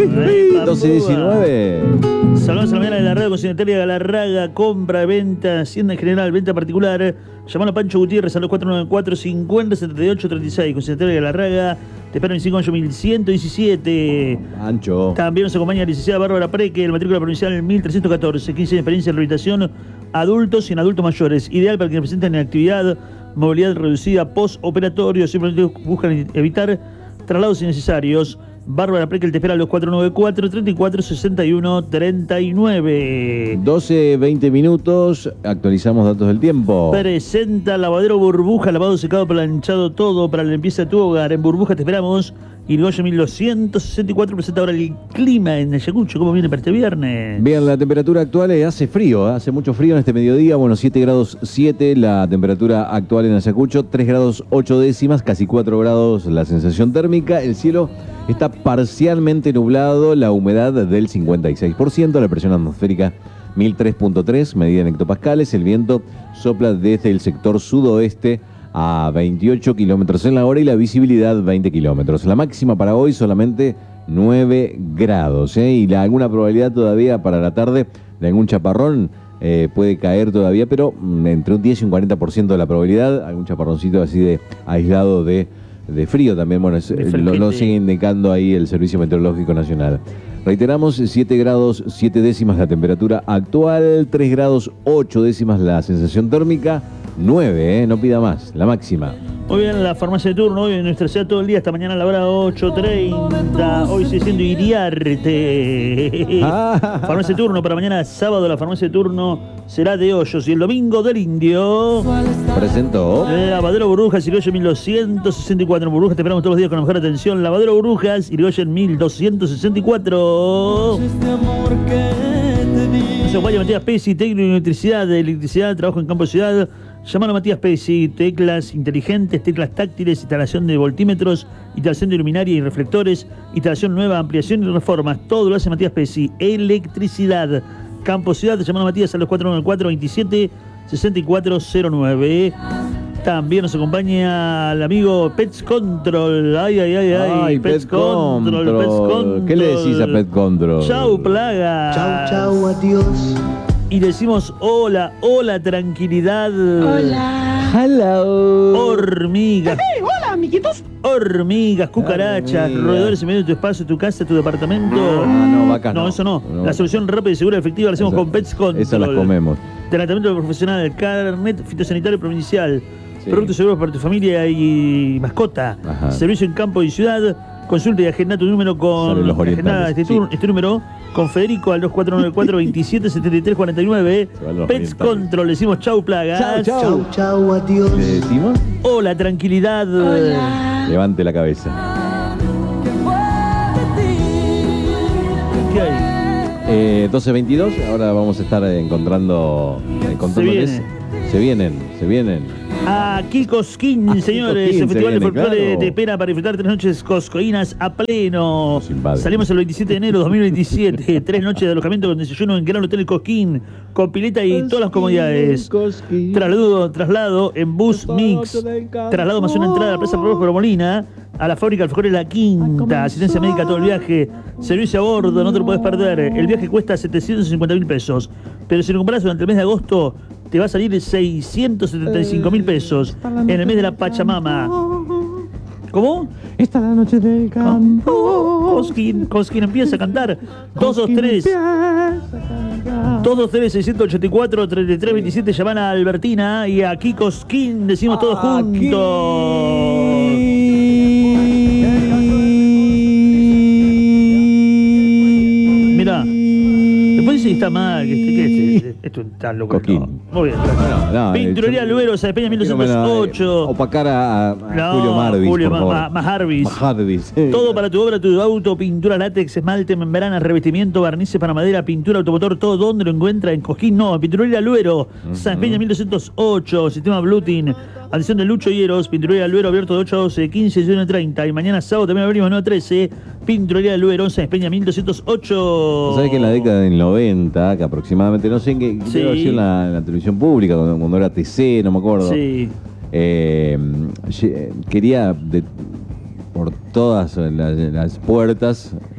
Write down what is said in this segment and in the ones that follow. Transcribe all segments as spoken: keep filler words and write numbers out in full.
doce diecinueve. Saludos a la mañana de la radio consignataria Galarraga, compra, venta, hacienda en general, venta particular. Llamalo a Pancho Gutiérrez a los cuatro nueve cuatro, cincuenta, setenta y ocho, treinta y seis. Consignataria Galarraga, te esperan en cinco años mil ciento diecisiete. Pancho. También nos acompaña la licenciada Bárbara Preque, el matrícula provincial mil trescientos catorce. quince años de experiencia en rehabilitación adultos y en adultos mayores. Ideal para quienes presenten en actividad, movilidad reducida, postoperatorio. Simplemente buscan evitar traslados innecesarios. Bárbara Prekel te espera a los cuatro nueve cuatro, treinta y cuatro, sesenta y uno, treinta y nueve. doce, veinte minutos, actualizamos datos del tiempo. Presenta lavadero Burbuja, lavado, secado, planchado, todo para la limpieza de tu hogar. En Burbuja te esperamos. Irigoyen mil doscientos sesenta y cuatro presenta ahora el clima en Ayacucho. ¿Cómo viene para este viernes? Bien, la temperatura actual es, hace frío, ¿eh? Hace mucho frío en este mediodía. Bueno, siete grados siete la temperatura actual en Ayacucho, tres grados ocho décimas, casi cuatro grados la sensación térmica. El cielo está parcialmente nublado, la humedad del cincuenta y seis por ciento, la presión atmosférica mil tres punto tres, medida en hectopascales. El viento sopla desde el sector sudoeste a veintiocho kilómetros en la hora y la visibilidad veinte kilómetros. La máxima para hoy solamente nueve grados, ¿eh? Y la, alguna probabilidad todavía para la tarde de algún chaparrón eh, puede caer todavía, pero mm, entre un diez y un cuarenta por ciento de la probabilidad, algún chaparroncito así de aislado de, de frío también, bueno, es, lo, lo sigue indicando ahí el Servicio Meteorológico Nacional. Reiteramos, siete grados siete décimas la temperatura actual, tres grados ocho décimas la sensación térmica, nueve, ¿eh? No pida más, la máxima. Muy bien, la farmacia de turno, hoy en nuestra ciudad todo el día, esta mañana a la hora ocho treinta, hoy sigue siendo Iriarte. Ah. Farmacia de turno para mañana sábado, la farmacia de turno será de Hoyos y el domingo del Indio. Presentó. Lavadero Burbujas, Irigoyen mil doscientos sesenta y cuatro. En Burbujas te esperamos todos los días con la mejor atención. Lavadero Burbujas, Irigoyen mil doscientos sesenta y cuatro. Nos acompaña Matías Pesi, técnico de electricidad, de electricidad, trabajo en campo de ciudad. Llámalo a Matías Pesi, teclas inteligentes, teclas táctiles, instalación de voltímetros, instalación de luminaria y reflectores, instalación nueva, ampliación y reformas. Todo lo hace Matías Pesi. Electricidad, campo ciudad. Llámalo a Matías a los cuatro nueve cuatro, veintisiete, sesenta y cuatro cero nueve. También nos acompaña el amigo Pets Control. Ay, ay, ay, ay. Ay, Pets Pet Control, Control. Pets Control. ¿Qué le decís a Pet Control? Chau, plaga. Chau, chau, adiós. Y decimos hola, hola, tranquilidad. Hola. Hello. Hormigas. Hey, hola, amiguitos. Hormigas, cucarachas, Hormigas. roedores en medio de tu espacio, tu casa, tu departamento. Ah, no, vacas no. no. eso no. No. La solución rápida y segura y efectiva la hacemos Esa- con Pets Control. Esas las comemos. Tratamiento profesional, carnet fitosanitario provincial. Sí. Productos seguros para tu familia y mascota. Ajá. Servicio en campo y ciudad. Consulta y agenda tu número con. Salen los agenda orientales. este, tur- Sí. este número con Federico al dos cuatro nueve cuatro, veintisiete, setenta y tres, cuarenta y nueve. Se van los Pets orientales. Control, decimos chau plagas. Chau, chau. Chau, chau, adiós. ¿Le decimos? Hola, tranquilidad. Hola. Levante la cabeza. ¿Qué hay? Eh, doce veintidós, ahora vamos a estar encontrando, encontrándoles. viene. Se vienen, se vienen. Aquí Cosquín, Aquí señores. Cosquín El se Festival de viene, Folclore claro. te espera para disfrutar tres noches coscoínas a pleno. Nos invade. Salimos el veintisiete de enero de dos mil veintisiete. Tres noches de alojamiento con desayuno en Gran Hotel Cosquín, con pileta y todas las comodidades. Traslado, traslado en bus mix. Traslado más una entrada a la Plaza Próspero Molina, a la fábrica Alfajores La Quinta. Asistencia médica todo el viaje. Servicio a bordo, no te lo puedes perder. El viaje cuesta setecientos cincuenta mil pesos. Pero si lo compras durante el mes de agosto, te va a salir seiscientos setenta y cinco mil pesos. En el mes de la Pachamama. ¿Cómo? Esta es la noche del campo. Cosquín, Cosquín empieza a cantar. dos dos tres. dos dos tres, seiscientos ochenta y cuatro, treinta y tres veintisiete. Llaman a Albertina y aquí Cosquín. Decimos todos Aquí. juntos. Mirá. Después dice que está mal, que, este- que este- esto está loco. Coquín. No. Muy bien. No, no, Pinturería eh, Luero, San Peña mil quiero doscientos menos, ocho. eh, Opacar a, a No, Julio Marvis, Julio por Ma- favor. Ma- Majarvis. Majarvis. Todo para tu obra, tu auto, pintura látex, esmalte, membranas, revestimiento, barnices para madera, pintura automotor, todo donde lo encuentra en Cosquín, no, Pinturería Luero, San Peña mil doscientos ocho, sistema Bluetooth, atención de Lucho Hieros, Pinturería Luero abierto de ocho a doce, quince, diecinueve, treinta y mañana sábado también abrimos nueve a trece, Pinturería Luero, San Peña mil doscientos ocho. ¿Sabes que en la década del noventa, que aproximadamente, no sé en qué, Sí. debe haber sido en la, en la televisión pública, cuando, cuando era T C, no me acuerdo, Sí. eh, lle- quería de- por todas las, las puertas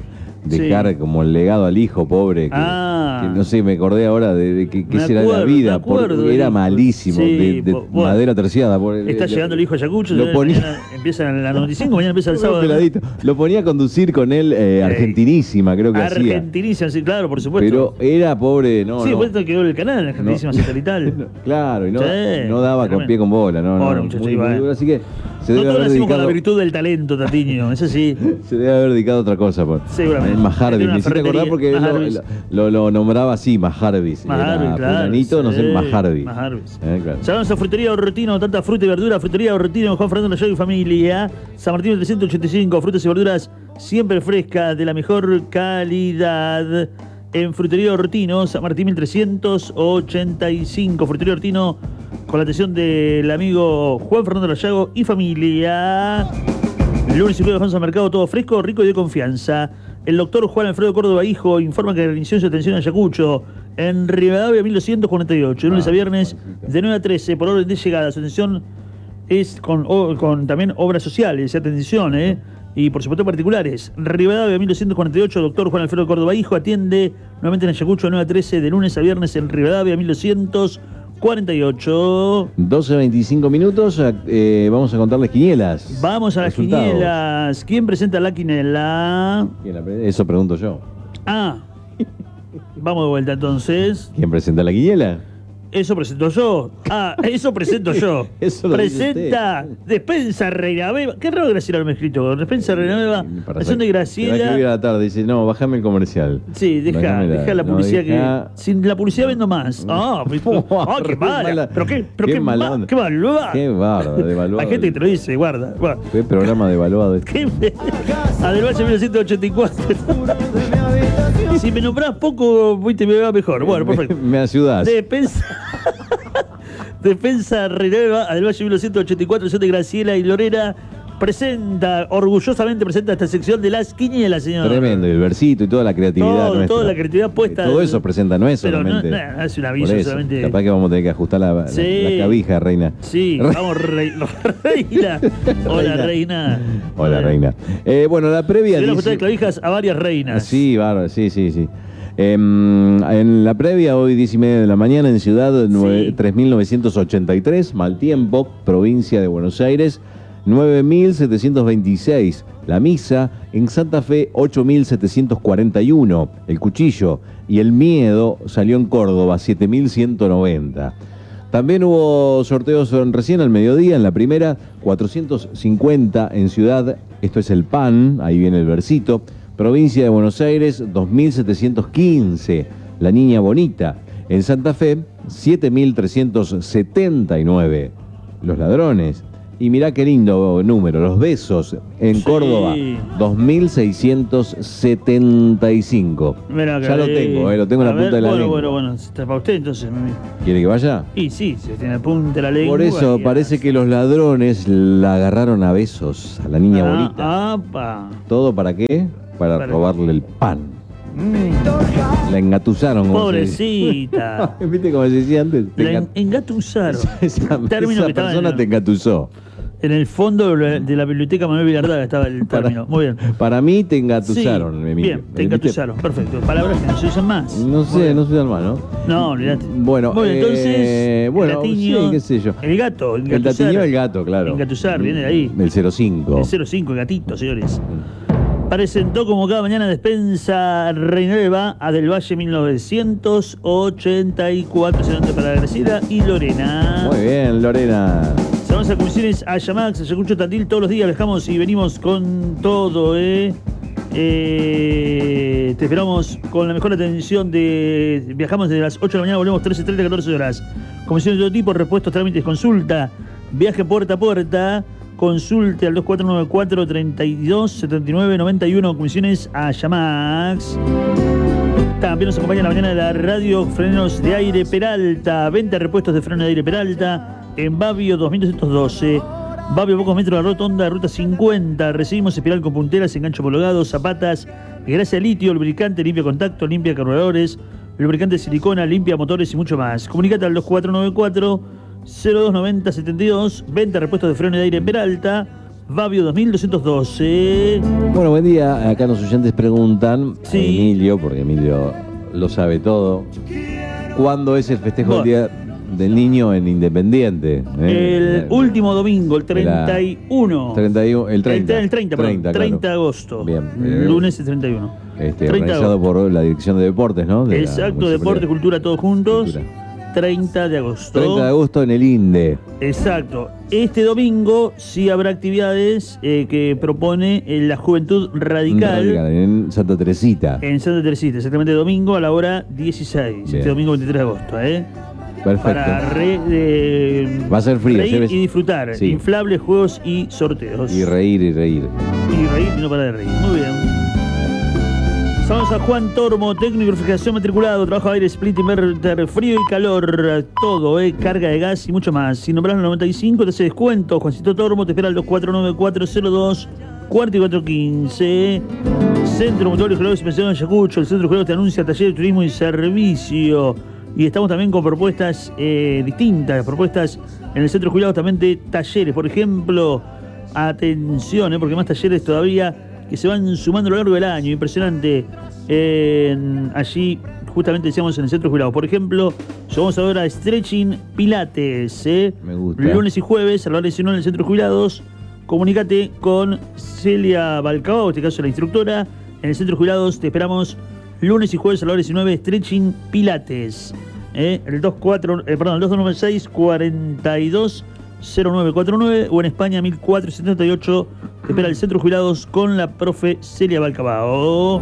dejar Sí. como el legado al hijo, pobre. Que, Ah. que no sé, me acordé ahora de, de que, qué Me será acuerdo, la me vida. acuerdo Porque del era hijo. malísimo, Sí, de, de po- bueno. madera terciada. Por, Está le- llegando el hijo Ayacucho, lo señores, ponía- mañana empieza en la noventa y cinco, mañana empieza el sábado. Peladito. Lo ponía a conducir con él, eh, Argentinísima, creo que hacía. Argentinísima, sí, claro, por supuesto. Pero era pobre, no, sí, no. después quedó el canal, Argentinísima satelital. Claro, y no, Sí, no daba con tremendo. pie con bola, no, Pobre no, muchacho, muy, iba, muy eh. duro, así que se No debe todos haber nacimos con la dedicado, virtud del talento, Tatiño, eso sí. se debe haber dedicado a otra cosa, por Seguramente. el Majarvis, Tiene una me hiciste acordar ferretería, porque él lo, Majarvis. lo, lo nombraba así, Majarvis, Majarvis, era claro, fulanito, no sé, sí, Majarvis. Majarvis. Eh, claro. Llegamos a Frutería Orretino, tanta fruta y verdura. Frutería Orretino, Juan Fernando Lallago y familia. San Martín trescientos ochenta y cinco, frutas y verduras siempre frescas, de la mejor calidad. En Frutería Orretino, San Martín mil trescientos ochenta y cinco. Frutería Orretino, con la atención del amigo Juan Fernando Lallago y familia. Lunes y jueves vamos al mercado, todo fresco, rico y de confianza. El doctor Juan Alfredo Córdoba Hijo informa que reinició su atención a Ayacucho en Rivadavia mil doscientos cuarenta y ocho, de lunes a viernes de nueve a trece por orden de llegada. Su atención es con, o- con también obras sociales, atención, ¿eh? Y por supuesto particulares. Rivadavia mil doscientos cuarenta y ocho, doctor Juan Alfredo Córdoba Hijo atiende nuevamente en Ayacucho de nueve a trece de lunes a viernes en Rivadavia mil doscientos cuarenta y ocho. doce veinticinco minutos, eh, vamos a contarles quinielas. Vamos a las Resultados. quinielas. ¿Quién presenta la quinela? ¿Quién la pre- Eso pregunto yo. Ah, vamos de vuelta entonces. ¿Quién presenta la quiniela? Eso presento yo. Ah, eso presento yo. Eso lo dice Presenta Despensa Reina Beba. Qué raro Graciela lo me ha escrito. Despensa Reina Beba. Para Versión de sac- te va a escribir a Graciela. la tarde, dice, no, bájame el comercial. Sí, deja, Bájame deja la no, publicidad deja- que. Sin la publicidad vendo más. Ah, pues, ah, qué Re mala. mala. Pero qué, pero Qué qué, mala ma- onda. qué malvada. Qué bárbaro, devaluado. Hay gente que te lo dice, guarda. guarda. Qué programa devaluado este. ¿Qué me... A del Valle mil novecientos ochenta y cuatro. Si me nombrás poco, viste, me va mejor. Bueno, perfecto. Me ayudas. Defensa. Defensa Renueva, a del Valle mil novecientos ochenta y cuatro, sección de Graciela y Lorena. Presenta, orgullosamente presenta esta sección de las quinielas, señor. Tremendo, y el versito y toda la creatividad Todo, nuestra. toda la creatividad puesta. Todo eso presenta, no es Pero no, solamente. no, no es un aviso por eso. solamente. Capaz que vamos a tener que ajustar la, la- Sí. la cabija, reina. Sí, vamos, rey- reina. Hola, Reina. reina. Hola, reina. Eh, bueno, la previa. Se van a dice- ajustar de clavijas a varias reinas. Sí, bárbaro, sí, sí, sí. Em, en la previa, hoy diez y media de la mañana, en Ciudad nueve- Sí. tres mil novecientos ochenta y tres, Mal Tiempo, provincia de Buenos Aires, nueve mil setecientos veintiséis. La Misa, en Santa Fe, ocho mil setecientos cuarenta y uno. El Cuchillo y el Miedo salió en Córdoba, siete mil ciento noventa. También hubo sorteos en- recién al mediodía, en la primera, cuatrocientos cincuenta en Ciudad, esto es el P A N, ahí viene el versito. Provincia de Buenos Aires, dos mil setecientos quince, La Niña Bonita. En Santa Fe, siete mil trescientos setenta y nueve, Los Ladrones. Y mirá qué lindo número, Los Besos. En Sí. Córdoba, dos mil seiscientos setenta y cinco. Mirá que Ya lo ahí. tengo, eh, lo tengo en A la punta ver, de la bueno, lengua. Bueno, bueno, está para usted entonces. mami. ¿Quiere que vaya? Y sí, se tiene la punta de la lengua. Por eso y parece así. que los ladrones la agarraron a besos a la niña Ah, bonita. apa. ¿Todo para qué? Para, Para- robarle el pan. Mm, La engatusaron. como se dice. pobrecita. ¿Viste cómo se decía antes? Te La en- engat- engatusaron. esa Término esa que estaba persona en- te engatusó. En el fondo de la- de la biblioteca Manuel Villardaga estaba el término. Muy bien. Para mí te Sí, engatusaron, Emilio. bien, te ¿Viste? engatusaron. Perfecto. Palabras que no se usan más. No Muy sé, bien. no soy tan mal, ¿no? No, olvidate. Bueno, Bueno, entonces, eh, el bueno, latiño, sí, qué sé yo. El gato, El engatusar. latiño el gato, claro. Engatusar, viene de ahí. Del cero cinco. El cero cinco, el gatito, señores. Presentó como cada mañana Despensa Renueva a Del Valle mil novecientos ochenta y cuatro, excelente para Graciela y Lorena. Muy bien, Lorena. Vamos a comisiones a Yamax, Ayacucho Tandil, todos los días viajamos y venimos con todo, ¿eh? Eh, te esperamos con la mejor atención de... Viajamos desde las ocho de la mañana, volvemos trece treinta, catorce horas. Comisiones de todo tipo, repuestos, trámites, consulta, viaje puerta a puerta, consulte al dos cuatro nueve cuatro, treinta y dos setenta y nueve noventa y uno, comisiones a Yamax. También nos acompaña en la mañana de la radio Frenos de Aire Peralta. Venta de repuestos de freno de aire Peralta en Babio dos mil doscientos doce. Babio, pocos metros de la rotonda, ruta cincuenta. Recibimos espiral con punteras, engancho homologado, zapatas, grasa litio, lubricante, limpia contacto, limpia carburadores, lubricante de silicona, limpia motores y mucho más. Comunicate al dos cuatro nueve cuatro, cero dos nueve cero setenta y dos. Venta de repuestos de freno de aire Peralta. Babio dos mil doscientos doce. Bueno, buen día. Acá los oyentes preguntan Sí. a Emilio, porque Emilio lo sabe todo. ¿Cuándo es el festejo Bueno. del Día del Niño en Independiente? ¿Eh? El Eh, último domingo, el treinta y uno. treinta y uno, el treinta. El, el treinta, perdón. treinta, treinta claro. de agosto. Bien. Eh, Lunes el treinta y uno. Este, treinta de organizado agosto. por la Dirección de Deportes, ¿no? De la Exacto, Municipalidad. deporte, cultura, todos juntos. Cultura. treinta de agosto. treinta de agosto en el INDE. Exacto. Este domingo sí habrá actividades eh, que propone eh, la Juventud Radical, Radical, en Santa Teresita. en Santa Teresita, exactamente domingo a la hora dieciséis. Bien. Este domingo veintitrés de agosto, ¿eh? Perfecto. Para re, eh, Va a ser frío, reír lleves- y disfrutar. Sí. Inflables, juegos y sorteos. Y reír y reír. Y reír y no para de reír. Muy bien. Saludamos a Juan Tormo, técnico de refrigeración matriculado, trabajo de aire, split, inverter, frío y calor, todo, eh, carga de gas y mucho más. Si nombras el noventa y cinco te hace descuento. Juancito Tormo te espera al dos cuatro nueve cuatro cero dos cuatro cuatro uno cinco. Centro Motor y Juegos y Pensiones de Ayacucho. El Centro de Juegos te anuncia taller de turismo y servicio. Y estamos también con propuestas eh, distintas, propuestas en el Centro de Jubilados también de talleres. Por ejemplo, atención, eh, porque más talleres todavía que se van sumando a lo largo del año, impresionante. Eh, allí, justamente decíamos en el Centro de Jubilados, por ejemplo, llevamos ahora Stretching Pilates, ¿eh? Me gusta. Lunes y jueves, a la hora diecinueve en el Centro de Jubilados. Comunícate con Celia Balcao, en este caso la instructora. En el Centro de Jubilados te esperamos lunes y jueves a la hora diecinueve, Stretching Pilates. ¿eh? El dos cuatro, eh, perdón, el dos dos nueve seis cuatro dos cero nueve cuatro nueve o en España mil cuatrocientos setenta y ocho. Te espera el Centro de Jubilados con la profe Celia Balcabao.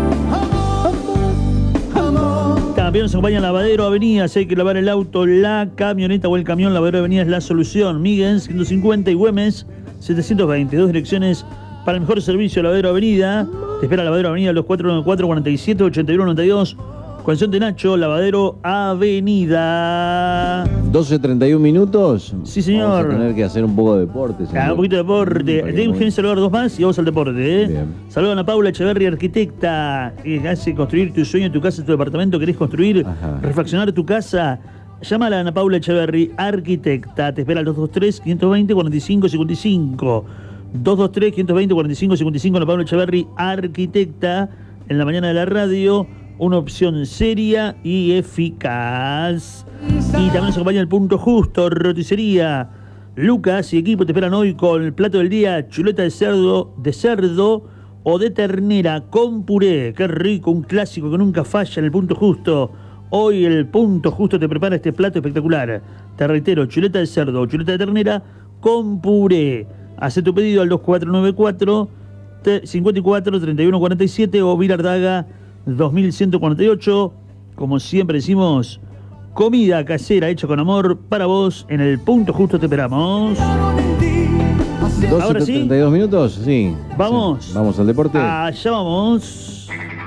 También nos acompaña Lavadero Avenida. Si hay que lavar el auto, la camioneta o el camión, Lavadero Avenida es la solución. Miguel ciento cincuenta y Güemes setecientos veinte. Dos direcciones para el mejor servicio. Lavadero Avenida. Te espera Lavadero Avenida al dos cuatro nueve cuatro cuatro siete ocho uno nueve dos. Concepción de Nacho, Lavadero Avenida. doce treinta y un minutos. Sí, señor. Vamos a tener que hacer un poco de deporte. Ah, señor. un poquito de deporte. Para que Tenemos muy- que saludar dos más y vamos al deporte. ¿eh? Bien. Saludan a Paula Echeverri, arquitecta, que hace construir tu sueño, tu casa, tu departamento. ¿Querés construir, Ajá. refaccionar tu casa? Llámala a Ana Paula Echeverri, arquitecta. Te espera al dos dos tres, cinco dos cero, cuatro cinco cinco cinco. dos dos tres, cinco dos cero, cuatro cinco cinco cinco. Ana Paula Echeverri, arquitecta. En la mañana de la radio, una opción seria y eficaz. Y también nos acompaña el Punto Justo, roticería. Lucas y equipo te esperan hoy con el plato del día, chuleta de cerdo, de cerdo o de ternera con puré. Qué rico, un clásico que nunca falla en el Punto Justo. Hoy el Punto Justo te prepara este plato espectacular. Te reitero, chuleta de cerdo o chuleta de ternera con puré. Haz tu pedido al dos cuatro nueve cuatro cincuenta y cuatro treinta y uno cuarenta y siete o Vilardaga dos mil ciento cuarenta y ocho. Como siempre decimos, comida casera hecha con amor para vos. En el Punto Justo te esperamos. Ahora doce sí. treinta y dos minutos, sí. Vamos. Sí. Vamos al deporte. Allá vamos.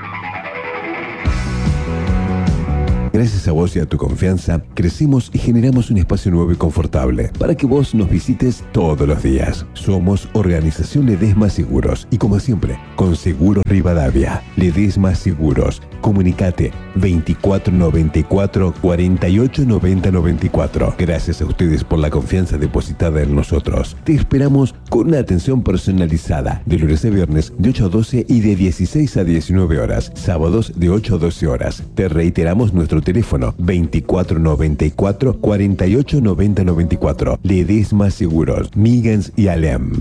Gracias a vos y a tu confianza, crecimos y generamos un espacio nuevo y confortable para que vos nos visites todos los días. Somos Organización Ledesma Seguros y como siempre, con Seguros Rivadavia. Ledesma Seguros. Comunicate veinticuatro noventa y cuatro, cuarenta y ocho noventa noventa y cuatro. Gracias a ustedes por la confianza depositada en nosotros. Te esperamos con una atención personalizada de lunes a viernes de ocho a doce y de dieciséis a diecinueve horas. Sábados de ocho a doce horas. Te reiteramos nuestro teléfono veinticuatro noventa y cuatro, cuarenta y ocho noventa noventa y cuatro. Ledesma Seguros, Migans y Alem.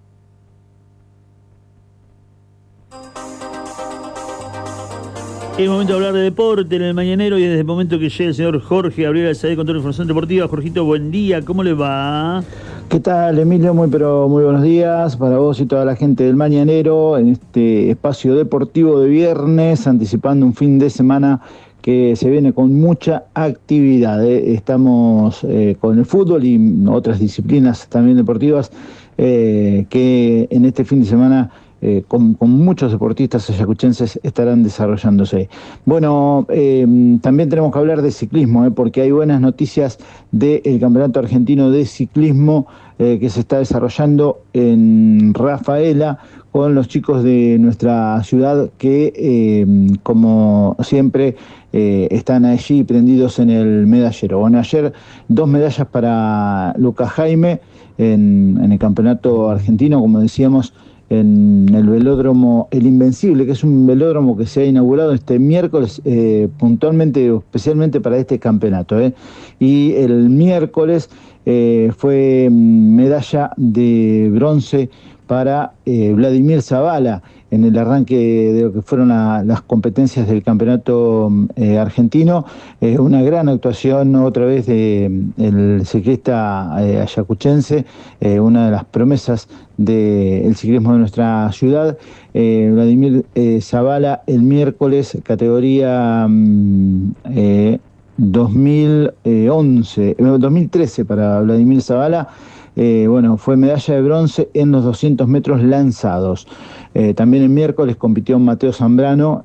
Es momento de hablar de deporte en el Mañanero y desde el momento que llega el señor Jorge Gabriel Alzade con toda la información deportiva. Jorgito, buen día, ¿cómo le va? ¿Qué tal, Emilio? Muy pero muy buenos días para vos y toda la gente del Mañanero en este espacio deportivo de viernes, anticipando un fin de semana que se viene con mucha actividad. ¿eh? Estamos eh, con el fútbol y otras disciplinas también deportivas eh, que en este fin de semana Eh, con, con muchos deportistas ayacuchenses estarán desarrollándose. Bueno, eh, también tenemos que hablar de ciclismo, eh, porque hay buenas noticias del Campeonato Argentino de Ciclismo eh, que se está desarrollando en Rafaela con los chicos de nuestra ciudad que, eh, como siempre, eh, están allí prendidos en el medallero. Bueno, ayer dos medallas para Lucas Jaime en, en el campeonato argentino, como decíamos, en el velódromo El Invencible, que es un velódromo que se ha inaugurado este miércoles eh, puntualmente, especialmente para este campeonato. ¿eh? Y el miércoles eh, fue medalla de bronce para eh, Vladimir Zavala en el arranque de lo que fueron la, las competencias del campeonato eh, argentino. Eh, una gran actuación otra vez del de ciclista eh, ayacuchense, eh, una de las promesas del ciclismo de nuestra ciudad. eh, Vladimir eh, Zavala el miércoles, categoría mm, eh, dos mil once, dos mil trece para Vladimir Zavala. Eh, bueno, fue medalla de bronce en los doscientos metros lanzados. Eh, también el miércoles compitió Mateo Zambrano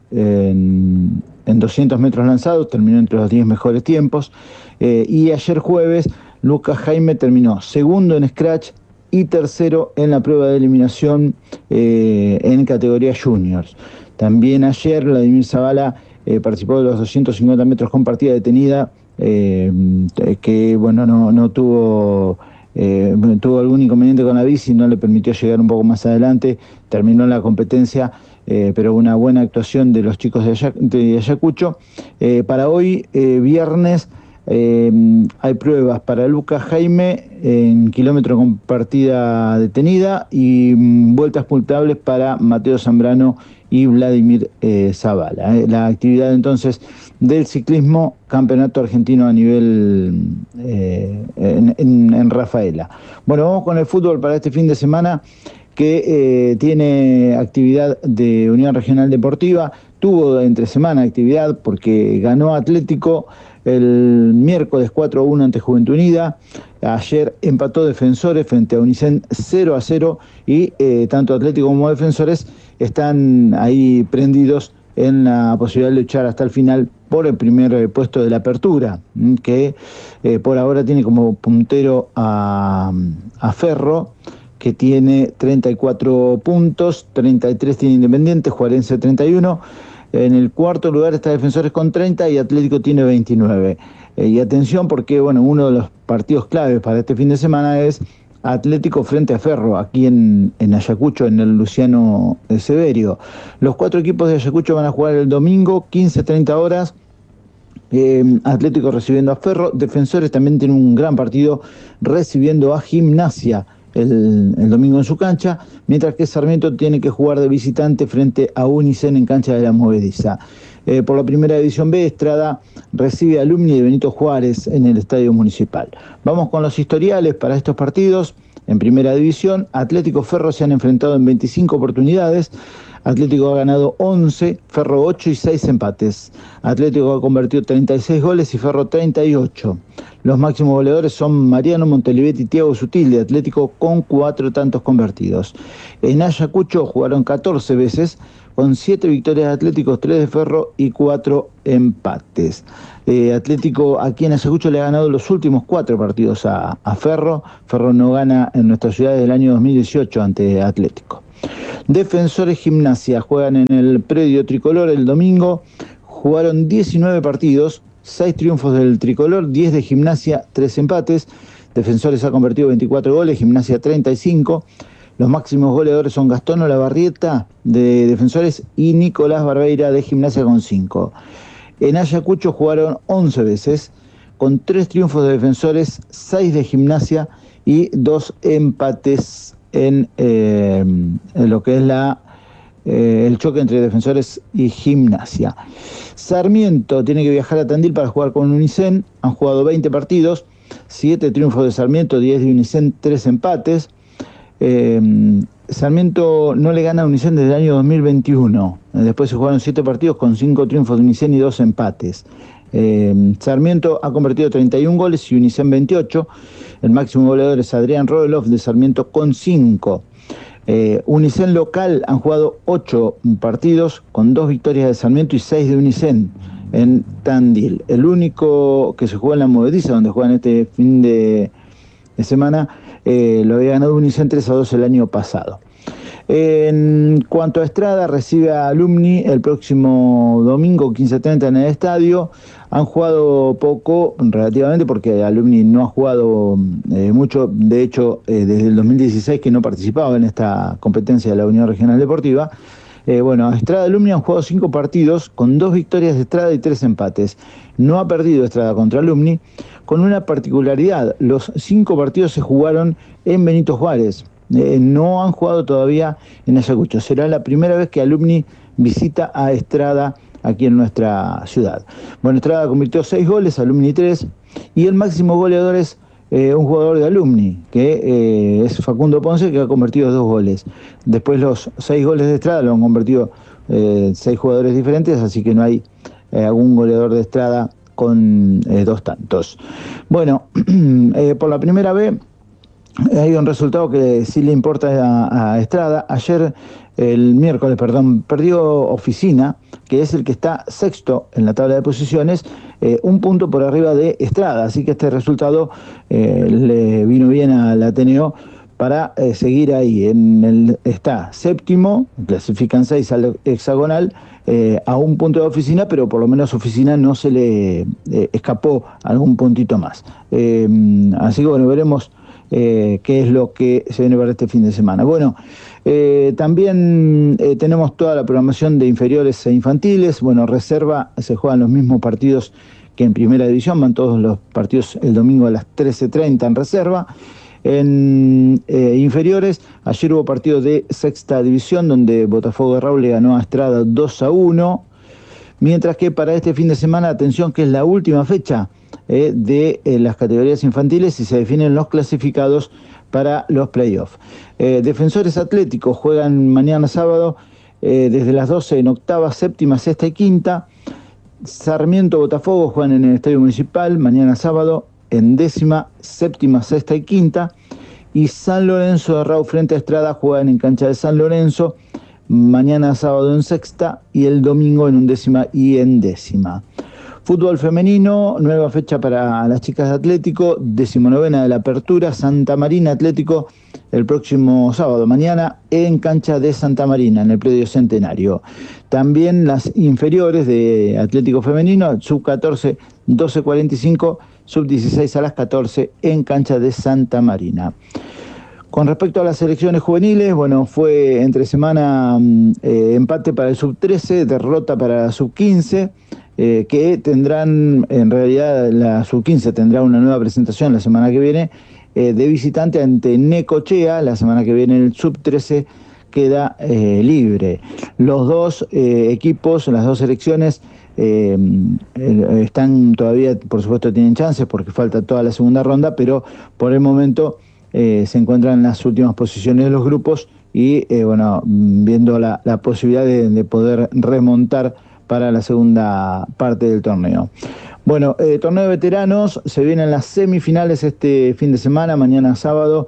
en, en doscientos metros lanzados, terminó entre los diez mejores tiempos. Eh, y ayer jueves, Lucas Jaime terminó segundo en scratch y tercero en la prueba de eliminación eh, en categoría juniors. También ayer Vladimir Zavala eh, participó de los doscientos cincuenta metros con partida detenida, eh, que bueno, no, no tuvo... Eh, tuvo algún inconveniente con la bici, no le permitió llegar un poco más adelante, terminó la competencia, eh, pero una buena actuación de los chicos de, Ayac de Ayacucho. Eh, para hoy, eh, viernes, eh, hay pruebas para Lucas Jaime en kilómetro con partida detenida y mm, vueltas puntables para Mateo Zambrano y Vladimir eh, Zavala. Eh. La actividad entonces del ciclismo, campeonato argentino a nivel eh, en, en, en Rafaela. Bueno, vamos con el fútbol para este fin de semana, que eh, tiene actividad de Unión Regional Deportiva. Tuvo entre semana actividad porque ganó Atlético el miércoles cuatro a uno ante Juventud Unida. Ayer empató Defensores frente a Unicen cero a cero y eh, tanto Atlético como Defensores están ahí prendidos en la posibilidad de luchar hasta el final por el primer eh, puesto de la apertura, que eh, por ahora tiene como puntero a, a Ferro, que tiene treinta y cuatro puntos, treinta y tres tiene Independiente, Juarense treinta y uno. En el cuarto lugar está Defensores con treinta y Atlético tiene veintinueve. Eh, y atención porque bueno, uno de los partidos claves para este fin de semana es Atlético frente a Ferro, aquí en, en Ayacucho, en el Luciano Severio. Los cuatro equipos de Ayacucho van a jugar el domingo, quince a treinta horas. Eh, Atlético recibiendo a Ferro. Defensores también tiene un gran partido recibiendo a Gimnasia el, el domingo en su cancha, mientras que Sarmiento tiene que jugar de visitante frente a Unicen en cancha de la Movediza. Eh, por la primera división B, Estrada recibe a Alumni de Benito Juárez en el Estadio Municipal. Vamos con los historiales para estos partidos. En primera división, Atlético Ferro se han enfrentado en veinticinco oportunidades. Atlético ha ganado once, Ferro ocho y seis empates. Atlético ha convertido treinta y seis goles y Ferro treinta y ocho. Los máximos goleadores son Mariano Montelivetti y Thiago Sutil de Atlético con cuatro tantos convertidos. En Ayacucho jugaron catorce veces, con siete victorias de Atlético, tres de Ferro y cuatro empates. Eh, Atlético aquí en Ayacucho le ha ganado los últimos cuatro partidos a, a Ferro. Ferro no gana en nuestra ciudad desde el año dos mil dieciocho ante Atlético. Defensores Gimnasia juegan en el predio tricolor el domingo. Jugaron diecinueve partidos, seis triunfos del tricolor, diez de Gimnasia, tres empates. Defensores ha convertido veinticuatro goles, Gimnasia treinta y cinco. Los máximos goleadores son Gastón Olavarrieta de Defensores y Nicolás Barbeira de Gimnasia con cinco. En Ayacucho jugaron once veces, con tres triunfos de Defensores, seis de Gimnasia y dos empates en, eh, en lo que es la, eh, el choque entre Defensores y Gimnasia. Sarmiento tiene que viajar a Tandil para jugar con Unicen. Han jugado veinte partidos, siete triunfos de Sarmiento, diez de Unicen, tres empates. Eh, Sarmiento no le gana a Unicen desde el año dos mil veintiuno. Después se jugaron siete partidos con cinco triunfos de Unicen y dos empates. Eh, Sarmiento ha convertido treinta y un goles y Unicen veintiocho. El máximo goleador es Adrián Roelof de Sarmiento con cinco. Eh, Unicen local han jugado ocho partidos con dos victorias de Sarmiento y seis de Unicen en Tandil. El único que se juega en la Movediza, donde juegan este fin de, de semana, eh, lo había ganado Unicen tres a dos el año pasado. En cuanto a Estrada, recibe a Alumni el próximo domingo quince treinta en el estadio. Han jugado poco relativamente porque Alumni no ha jugado eh, mucho, de hecho eh, desde el dos mil dieciséis que no participaba en esta competencia de la Unión Regional Deportiva. Eh, bueno, Estrada y Alumni han jugado cinco partidos con dos victorias de Estrada y tres empates. No ha perdido Estrada contra Alumni, con una particularidad: los cinco partidos se jugaron en Benito Juárez. Eh, no han jugado todavía en Ayacucho. Será la primera vez que Alumni visita a Estrada aquí en nuestra ciudad. Bueno, Estrada convirtió seis goles, Alumni tres, y el máximo goleador es eh, un jugador de Alumni, que eh, es Facundo Ponce, que ha convertido dos goles. Después los seis goles de Estrada lo han convertido eh, seis jugadores diferentes, así que no hay eh, algún goleador de Estrada con eh, dos tantos. Bueno, eh, por la primera vez hay un resultado que sí le importa a, a Estrada. Ayer, el miércoles, perdón, perdió Oficina, que es el que está sexto en la tabla de posiciones, eh, un punto por arriba de Estrada. Así que este resultado eh, le vino bien al Ateneo para eh, seguir ahí. En el, está séptimo, clasifican seis al hexagonal, eh, a un punto de Oficina, pero por lo menos Oficina no se le eh, escapó algún puntito más. Eh, así que bueno, veremos Eh, qué es lo que se viene para este fin de semana. Bueno, eh, también eh, tenemos toda la programación de inferiores e infantiles. Bueno, reserva, se juegan los mismos partidos que en primera división, van todos los partidos el domingo a las trece treinta en reserva. En eh, inferiores, ayer hubo partido de sexta división donde Botafogo de Raúl le ganó a Estrada dos a uno, mientras que para este fin de semana, atención que es la última fecha Eh, de eh, las categorías infantiles y se definen los clasificados para los playoffs. Eh, Defensores Atléticos juegan mañana sábado eh, desde las doce en octava, séptima, sexta y quinta. Sarmiento Botafogo juegan en el Estadio Municipal mañana sábado en décima, séptima, sexta y quinta. Y San Lorenzo de Raúl frente a Estrada juegan en cancha de San Lorenzo mañana sábado en sexta y el domingo en undécima y en décima. Fútbol femenino, nueva fecha para las chicas de Atlético, decimonovena de la apertura, Santa Marina Atlético el próximo sábado, mañana en cancha de Santa Marina, en el predio Centenario. También las inferiores de Atlético Femenino, sub catorce, doce cuarenta y cinco, sub dieciséis a las catorce en cancha de Santa Marina. Con respecto a las selecciones juveniles, bueno, fue entre semana eh, empate para el sub trece, derrota para la sub quince, Eh, que tendrán, en realidad la sub quince tendrá una nueva presentación la semana que viene, eh, de visitante ante Necochea. La semana que viene el sub trece queda eh, libre. Los dos eh, equipos, las dos selecciones, eh, eh, están todavía, por supuesto tienen chances porque falta toda la segunda ronda, pero por el momento eh, se encuentran en las últimas posiciones de los grupos y eh, bueno, viendo la, la posibilidad de, de poder remontar para la segunda parte del torneo. Bueno, eh, torneo de veteranos, se vienen las semifinales este fin de semana, mañana sábado,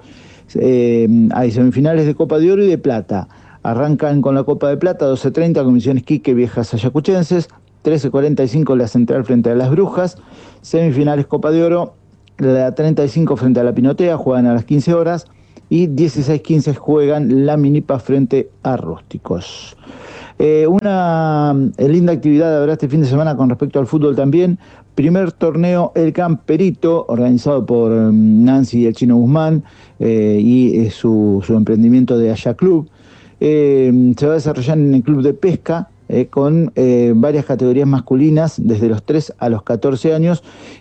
eh, hay semifinales de Copa de Oro y de Plata. Arrancan con la Copa de Plata, doce treinta, Comisiones Quique, Viejas Ayacuchenses, trece cuarenta y cinco la Central frente a las Brujas, semifinales Copa de Oro, la treinta y cinco frente a la Pinotea, juegan a las quince horas, y dieciséis quince juegan la Minipa frente a Rústicos. Eh, una eh, linda actividad habrá este fin de semana con respecto al fútbol también. Primer torneo El Camperito, organizado por eh, Nancy y el Chino Guzmán eh, y eh, su, su emprendimiento de Aya Club. Eh, se va a desarrollar en el Club de Pesca eh, con eh, varias categorías masculinas desde los tres a los catorce años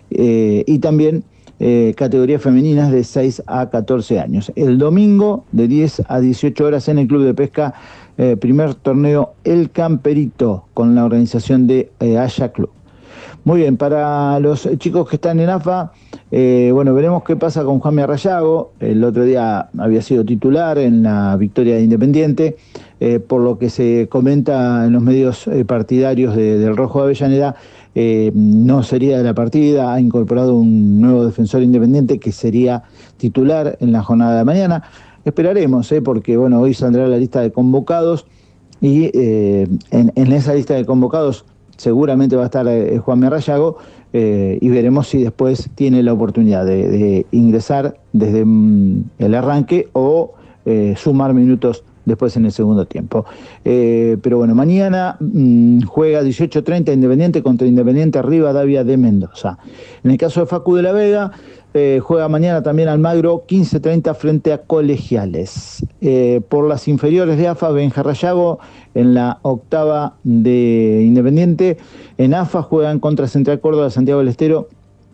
eh, y también eh, categorías femeninas de seis a catorce años. El domingo de diez a dieciocho horas en el Club de Pesca, Eh, primer torneo El Camperito con la organización de eh, Aya Club. Muy bien, para los chicos que están en A F A, eh, bueno, veremos qué pasa con Juan Arrayago. El otro día había sido titular en la victoria de Independiente, eh, por lo que se comenta en los medios eh, partidarios de, del Rojo de Avellaneda, eh, no sería de la partida. Ha incorporado un nuevo defensor independiente que sería titular en la jornada de mañana. Esperaremos, ¿eh? porque bueno, hoy saldrá la lista de convocados y eh, en, en esa lista de convocados seguramente va a estar eh, Juan Arrayago eh, y veremos si después tiene la oportunidad de, de ingresar desde mm, el arranque o eh, sumar minutos después en el segundo tiempo. Eh, pero bueno, mañana mmm, juega dieciocho treinta Independiente contra Independiente Rivadavia de Mendoza. En el caso de Facu de la Vega, eh, juega mañana también Almagro quince treinta frente a Colegiales. Eh, por las inferiores de A F A, Benja Rayago en la octava de Independiente. En A F A juegan contra Central Córdoba, Santiago del Estero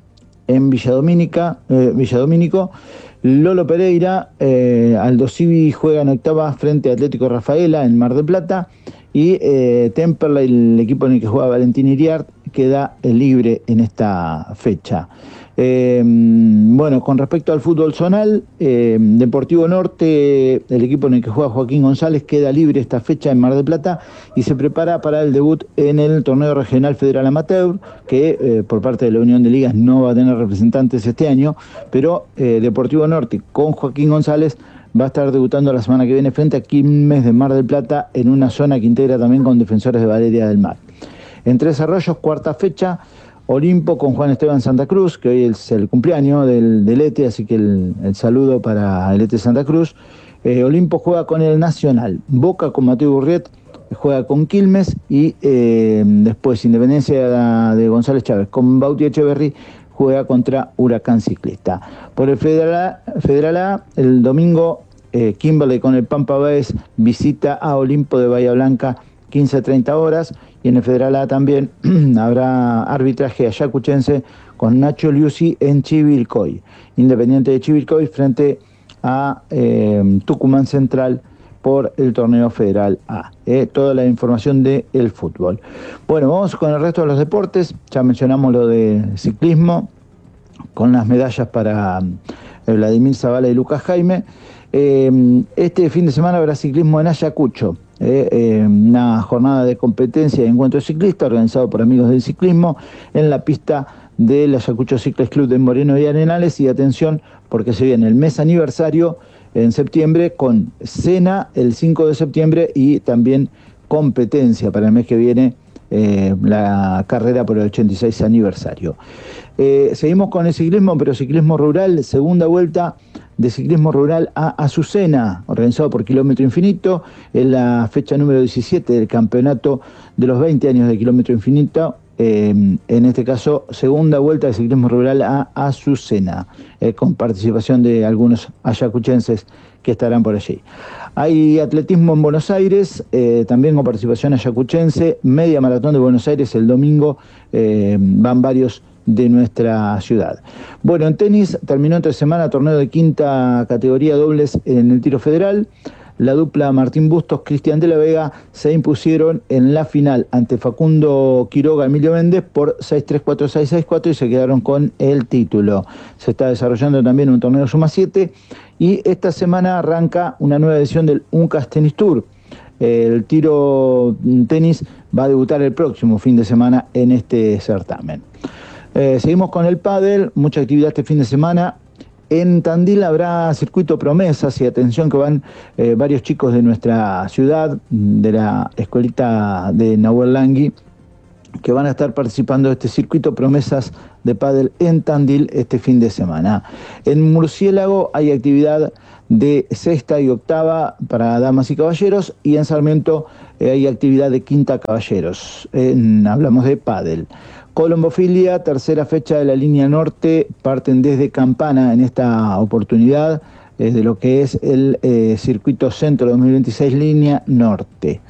en Villadomínica, eh, Villadomínico. Lolo Pereira, eh, Aldo Civi juega en octava frente a Atlético Rafaela en Mar del Plata. Y eh, Temperley, el equipo en el que juega Valentín Iriart, queda libre en esta fecha. Eh, bueno, con respecto al fútbol zonal, eh, Deportivo Norte, el equipo en el que juega Joaquín González, queda libre esta fecha en Mar del Plata y se prepara para el debut en el torneo regional federal amateur, que eh, por parte de la Unión de Ligas no va a tener representantes este año, pero eh, Deportivo Norte con Joaquín González va a estar debutando la semana que viene frente a Quilmes de Mar del Plata en una zona que integra también con Defensores de Valeria del Mar. En Tres Arroyos, cuarta fecha, Olimpo con Juan Esteban Santa Cruz, que hoy es el cumpleaños del, del E T E, así que el, el saludo para el E T E Santa Cruz. Eh, Olimpo juega con el Nacional, Boca con Mateo Burriet juega con Quilmes y eh, después Independencia de González Chávez con Bauti Echeverry juega contra Huracán Ciclista. Por el Federal A, Federal A el domingo eh, Kimberley con el Pampa Báez visita a Olimpo de Bahía Blanca quince a treinta horas, y en el Federal A también habrá arbitraje ayacuchense con Nacho Liuzzi en Chivilcoy. Independiente de Chivilcoy frente a eh, Tucumán Central por el torneo Federal A. Eh, toda la información del fútbol. Bueno, vamos con el resto de los deportes. Ya mencionamos lo de ciclismo, con las medallas para eh, Vladimir Zavala y Lucas Jaime. Eh, este fin de semana habrá ciclismo en Ayacucho. Eh, eh, una jornada de competencia y encuentro ciclista organizado por amigos del ciclismo en la pista del Ayacucho Cyclist Club de Moreno y Arenales. Y atención, porque se viene el mes aniversario en septiembre con cena el cinco de septiembre y también competencia para el mes que viene, eh, la carrera por el ochenta y seis aniversario. Eh, seguimos con el ciclismo, pero ciclismo rural, segunda vuelta de ciclismo rural a Azucena, organizado por Kilómetro Infinito, en la fecha número diecisiete del campeonato de los veinte años de Kilómetro Infinito. Eh, en este caso, segunda vuelta de ciclismo rural a Azucena, eh, con participación de algunos ayacuchenses que estarán por allí. Hay atletismo en Buenos Aires, eh, también con participación ayacuchense, media maratón de Buenos Aires el domingo, eh, van varios de nuestra ciudad. Bueno, en tenis terminó entre semana torneo de quinta categoría dobles en el tiro federal. La dupla Martín Bustos, Cristian de la Vega se impusieron en la final ante Facundo Quiroga, Emilio Méndez por seis tres cuatro seis seis cuatro y se quedaron con el título. Se está desarrollando también un torneo Suma siete y esta semana arranca una nueva edición del UNCAS Tennis Tour. El tiro tenis va a debutar el próximo fin de semana en este certamen. Eh, seguimos con el pádel, mucha actividad este fin de semana. En Tandil habrá circuito promesas y atención que van eh, varios chicos de nuestra ciudad, de la escuelita de Nahuel Langui, que van a estar participando de este circuito promesas de pádel en Tandil este fin de semana. En Murciélago hay actividad de sexta y octava para damas y caballeros, y en Sarmiento eh, hay actividad de quinta caballeros. En, hablamos de pádel. Colombofilia, tercera fecha de la línea norte, parten desde Campana en esta oportunidad, eh, de lo que es el eh, circuito centro dos mil veintiséis línea norte.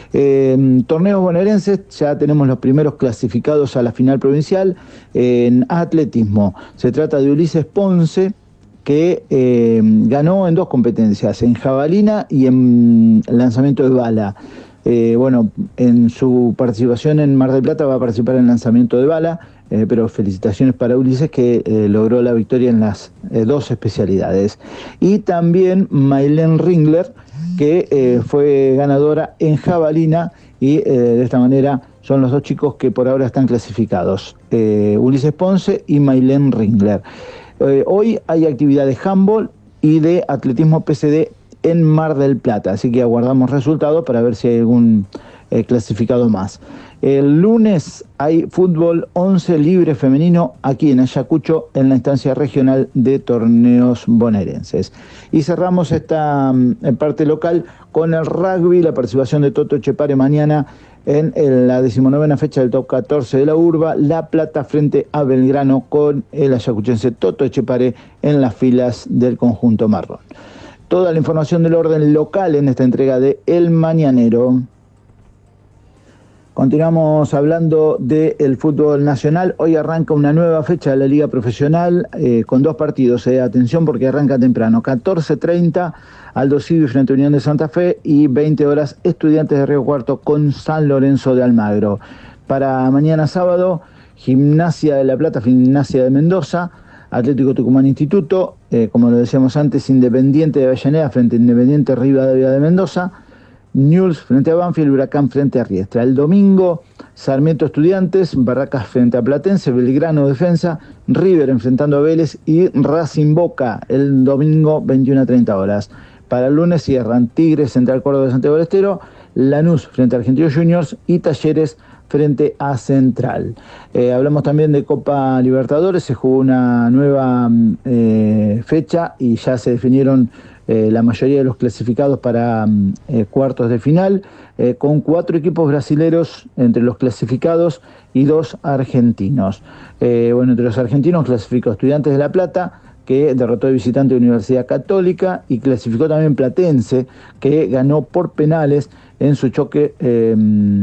Eh, torneos bonaerenses, ya tenemos los primeros clasificados a la final provincial. Eh, en atletismo se trata de Ulises Ponce, que eh, ganó en dos competencias, en jabalina y en lanzamiento de bala. Eh, bueno, en su participación en Mar del Plata va a participar en lanzamiento de bala, eh, pero felicitaciones para Ulises, que eh, logró la victoria en las eh, dos especialidades. Y también Maylene Ringler, que eh, fue ganadora en jabalina, y eh, de esta manera son los dos chicos que por ahora están clasificados, eh, Ulises Ponce y Maylene Ringler. Eh, hoy hay actividad de handball y de atletismo P C D en Mar del Plata, así que aguardamos resultados para ver si hay algún eh, clasificados más. El lunes hay fútbol once libre femenino aquí en Ayacucho en la instancia regional de torneos bonaerenses. Y cerramos esta eh, parte local con el rugby, la participación de Toto Etxepare mañana en, en la decimonovena fecha del top catorce de la urba, La Plata frente a Belgrano con el ayacuchense Toto Etxepare en las filas del conjunto marrón. Toda la información del orden local en esta entrega de El Mañanero. Continuamos hablando del fútbol nacional. Hoy arranca una nueva fecha de la Liga Profesional eh, con dos partidos. Eh. Atención porque arranca temprano. catorce treinta Aldo Civi frente a Unión de Santa Fe y veinte horas Estudiantes de Río Cuarto con San Lorenzo de Almagro. Para mañana sábado, Gimnasia de La Plata, Gimnasia de Mendoza, Atlético Tucumán Instituto, eh, como lo decíamos antes, Independiente de Avellaneda frente a Independiente Rivadavia de Mendoza, Newell's frente a Banfield, Huracán frente a Riestra. El domingo, Sarmiento Estudiantes, Barracas frente a Platense, Belgrano Defensa, River enfrentando a Vélez y Racing Boca el domingo veintiuna a treinta horas. Para el lunes cierran Tigres Central Córdoba de Santiago del Estero, Lanús frente a Argentinos Juniors y Talleres frente a Central. Eh, hablamos también de Copa Libertadores, se jugó una nueva eh, fecha y ya se definieron Eh, la mayoría de los clasificados para eh, cuartos de final, eh, con cuatro equipos brasileros entre los clasificados y dos argentinos. Eh, bueno, entre los argentinos clasificó Estudiantes de La Plata, que derrotó de visitante de Universidad Católica, y clasificó también Platense, que ganó por penales en su choque eh,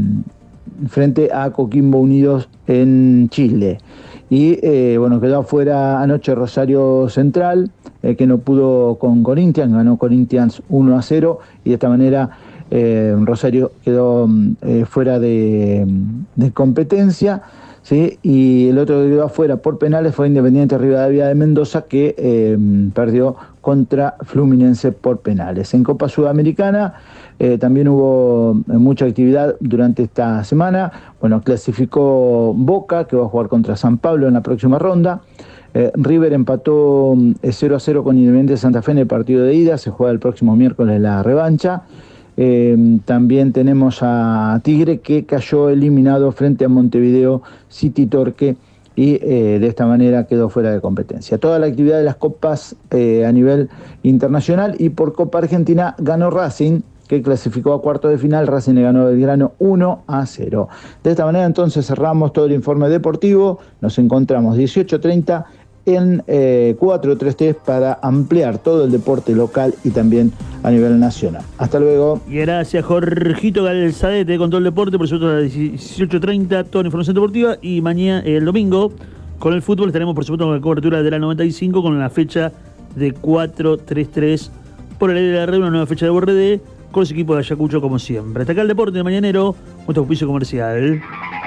frente a Coquimbo Unidos en Chile. Y eh, bueno, quedó afuera anoche Rosario Central, eh, que no pudo con Corinthians, ganó Corinthians uno a cero, y de esta manera eh, Rosario quedó eh, fuera de, de competencia, ¿sí? Y el otro que quedó afuera por penales fue Independiente Rivadavia de Mendoza, que eh, perdió contra Fluminense por penales. En Copa Sudamericana eh, también hubo mucha actividad durante esta semana. Bueno, clasificó Boca, que va a jugar contra San Pablo en la próxima ronda. Eh, River empató eh, cero a cero con Independiente de Santa Fe en el partido de ida, se juega el próximo miércoles la revancha. Eh, también tenemos a Tigre, que cayó eliminado frente a Montevideo City Torque, y eh, de esta manera quedó fuera de competencia. Toda la actividad de las copas eh, a nivel internacional, y por Copa Argentina ganó Racing, que clasificó a cuartos de final. Racing le ganó a Belgrano uno a cero. De esta manera entonces cerramos todo el informe deportivo. Nos encontramos dieciocho treinta en eh, cuatro tres tres para ampliar todo el deporte local y también a nivel nacional. Hasta luego. Y gracias, Jorgito Galzadete, con todo el deporte. Por supuesto, a las dieciocho treinta, toda la información deportiva. Y mañana, el domingo, con el fútbol, estaremos, por supuesto, con la cobertura de la noventa y cinco, con la fecha de cuatro tres tres por el L R, una nueva fecha de B R D, con ese equipo de Ayacucho, como siempre. Hasta acá el deporte de Mañanero, nuestro auspicio comercial.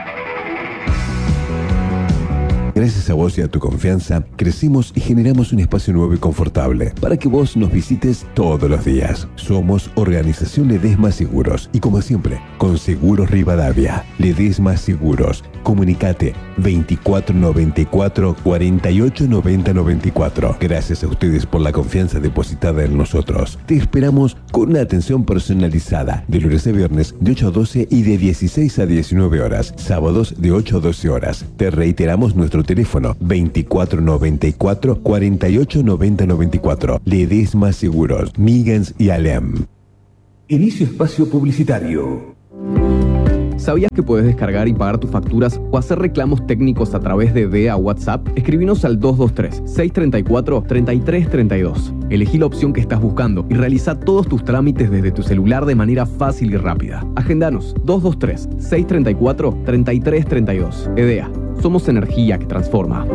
Gracias a vos y a tu confianza, crecimos y generamos un espacio nuevo y confortable para que vos nos visites todos los días. Somos Organización Ledesma Seguros y, como siempre, con Seguros Rivadavia. Ledesma Seguros. Comunicate veinticuatro noventa y cuatro, cuarenta y ocho noventa noventa y cuatro. Gracias a ustedes por la confianza depositada en nosotros. Te esperamos con una atención personalizada de lunes a viernes de ocho a doce y de dieciséis a diecinueve horas. Sábados de ocho a doce horas. Te reiteramos nuestro teléfono veinticuatro noventa y cuatro, cuarenta y ocho noventa noventa y cuatro. Ledesma Seguros, Migans y Alem. Inicio espacio publicitario. ¿Sabías que puedes descargar y pagar tus facturas o hacer reclamos técnicos a través de D E A WhatsApp? Escribinos al dos dos tres, seis tres cuatro, tres tres tres dos. Elegí la opción que estás buscando y realiza todos tus trámites desde tu celular de manera fácil y rápida. Agendanos dos dos tres, seis tres cuatro, tres tres tres dos. E D E A. Somos energía que transforma.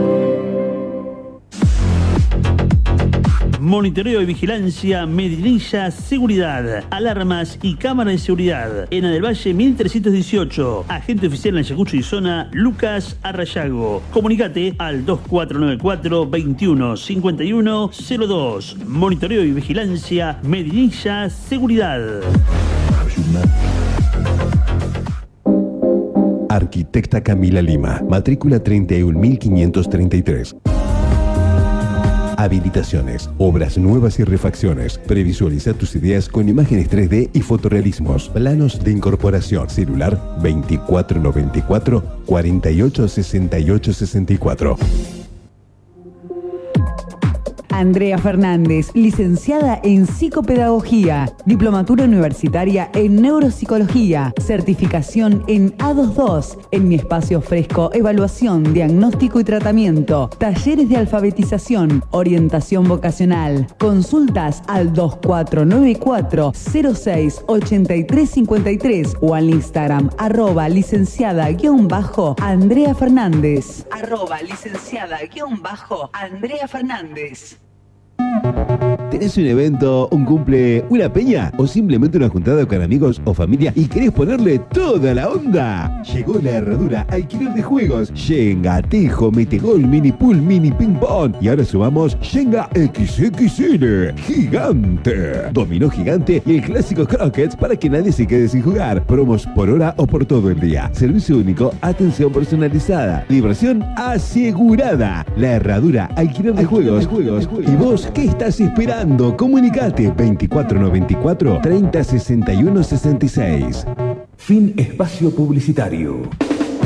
Monitoreo y vigilancia, Medinilla Seguridad, alarmas y cámara de seguridad. Ena del Valle mil trescientos dieciocho. Agente oficial en Ayacucho y zona, Lucas Arrayago. Comunicate al dos cuatro nueve cuatro, veintiuno cincuenta y uno cero dos. Monitoreo y vigilancia, Medinilla Seguridad. Arquitecta Camila Lima, matrícula treinta y un mil quinientos treinta y tres. habilitaciones, obras nuevas y refacciones. Previsualiza tus ideas con imágenes tres D y fotorrealismos. Planos de incorporación. Celular veinticuatro noventa y cuatro, cuarenta y ocho sesenta y ocho sesenta y cuatro. Andrea Fernández, licenciada en Psicopedagogía, diplomatura universitaria en Neuropsicología, certificación en A veintidos, en Mi Espacio Fresco, evaluación, diagnóstico y tratamiento, talleres de alfabetización, orientación vocacional. Consultas al dos cuatro nueve cuatro cero seis ocho tres cinco tres o al Instagram arroba licenciada guión bajo Andrea Fernández. Arroba licenciada guión bajo Andrea Fernández. ¿Tenés un evento, un cumple, una peña o simplemente una juntada con amigos o familia y querés ponerle toda la onda? Llegó La Herradura, alquiler de juegos, Shenga, Tejo, Metegol, Mini Pool, Mini Ping Pong y ahora sumamos Shenga equis equis ele, gigante, dominó gigante y el clásico croquets para que nadie se quede sin jugar. Promos por hora o por todo el día. Servicio único, atención personalizada, diversión asegurada. La Herradura, alquiler de juegos, de juegos, juegos. ¿Y vos qué estás esperando? Comunicate veinticuatro noventa y cuatro, treinta sesenta y uno sesenta y seis. Fin espacio publicitario.